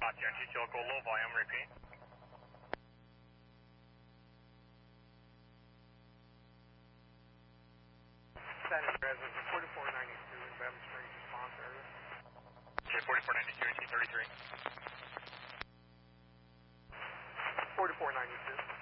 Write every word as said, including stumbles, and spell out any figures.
Yankee Kilo, go low volume, repeat. San Andreas, forty-four ninety-two in Bevin Springs response area. Okay, forty-four ninety-two, eighteen thirty-three. forty-four ninety-two.